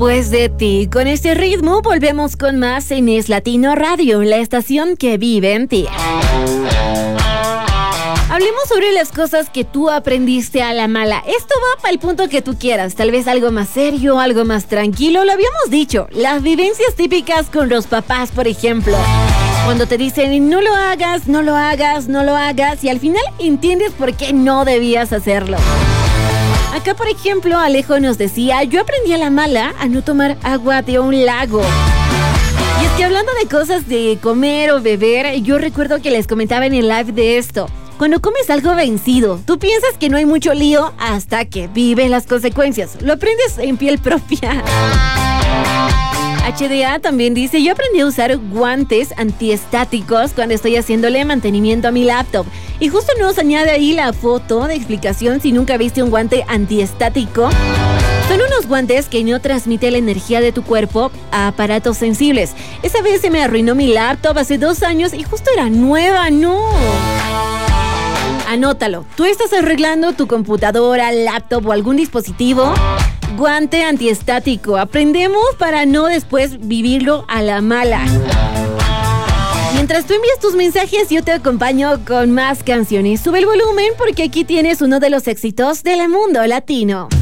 después de ti. Con este ritmo volvemos con más en Es Latino Radio, la estación que vive en ti. Hablemos sobre las cosas que tú aprendiste a la mala. Esto va para el punto que tú quieras, tal vez algo más serio, algo más tranquilo. Lo habíamos dicho, las vivencias típicas con los papás, por ejemplo. Cuando te dicen no lo hagas, no lo hagas, no lo hagas, y al final entiendes por qué no debías hacerlo. Acá, por ejemplo, Alejo nos decía, yo aprendí a la mala a no tomar agua de un lago. Y es que hablando de cosas de comer o beber, yo recuerdo que les comentaba en el live de esto. Cuando comes algo vencido, tú piensas que no hay mucho lío hasta que vives las consecuencias. Lo aprendes en piel propia. HDA también dice, yo aprendí a usar guantes antiestáticos cuando estoy haciéndole mantenimiento a mi laptop. Y justo nos añade ahí la foto de explicación si nunca viste un guante antiestático. Son unos guantes que no transmiten la energía de tu cuerpo a aparatos sensibles. Esa vez se me arruinó mi laptop hace 2 años y justo era nueva, ¡no! Anótalo, tú estás arreglando tu computadora, laptop o algún dispositivo. Guante antiestático. Aprendemos para no después vivirlo a la mala. Mientras tú envías tus mensajes, yo te acompaño con más canciones. Sube el volumen porque aquí tienes uno de los éxitos del mundo latino.